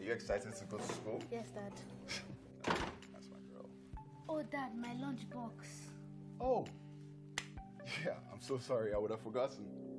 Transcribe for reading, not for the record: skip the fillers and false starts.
you excited to go to school? Yes, Dad. That's my girl. Oh, Dad, my lunchbox. Oh! Yeah, I'm so sorry. I would have forgotten.